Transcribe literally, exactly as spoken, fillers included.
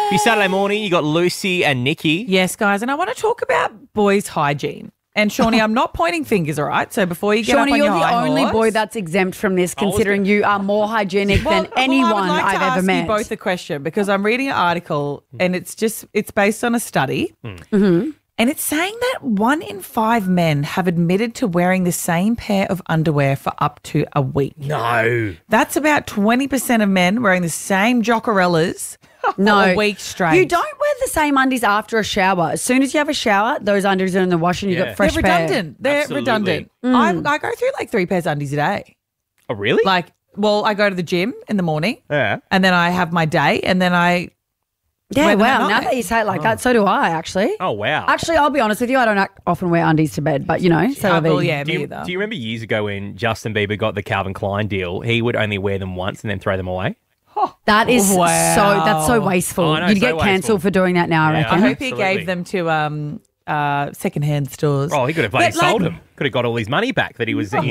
Your Saturday morning, you got Lucy and Nikki. Yes, guys, and I want to talk about boys' hygiene. And Shawnee, I'm not pointing fingers, all right? So before you get Shawnee, up on you're your the high only horse, boy that's exempt from this, considering you are more hygienic well, than anyone well, I would like I've to ever ask met. you both a question because I'm reading an article and it's just it's based on a study, Mm-hmm. and it's saying that one in five men have admitted to wearing the same pair of underwear for up to a week. No. That's about twenty percent of men wearing the same Jockerellas No. for a week straight. You don't wear the same undies after a shower. As soon as you have a shower, those undies are in the wash and you Yeah. got fresh They're pair. redundant. They're Absolutely. redundant. Mm. I, I go through like three pairs of undies a day. Oh, really? Like, well, I go to the gym in the morning yeah. and then I have my day and then I Yeah, wear them at wow. Now night. that you say it like that, so do I actually. Oh, wow. Actually, I'll be honest with you, I don't ac- often wear undies to bed, but you know, so Oh, have well, you. yeah, do me you, either. do you remember years ago when Justin Bieber got the Calvin Klein deal? He would only wear them once and then throw them away. That is Wow. so, that's so wasteful. Oh, I know, You'd so get wasteful. cancelled for doing that now, I Yeah. reckon. I hope he Absolutely. gave them to um, uh, secondhand stores. Oh, he could have bloody But, like, sold them. Could have got all his money back that he was